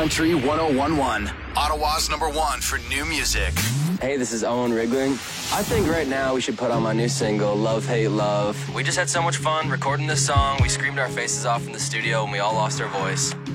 Country 101.1, Ottawa's #1 for new music. Hey, this is Owen Rigling. I think right now we should put on my new single, Love, Hate, Love. We just had so much fun recording this song. We screamed our faces off in the studio and we all lost our voice.